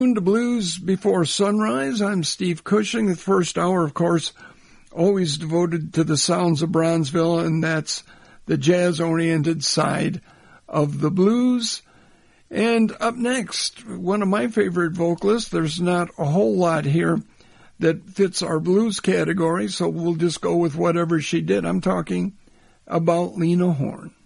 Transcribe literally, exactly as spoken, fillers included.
To Blues Before Sunrise. I'm Steve Cushing. The first hour, of course, always devoted to the sounds of Bronzeville, and that's the jazz-oriented side of the blues. And up next, one of my favorite vocalists. There's not a whole lot here that fits our blues category, so we'll just go with whatever she did. I'm talking about Lena Horne.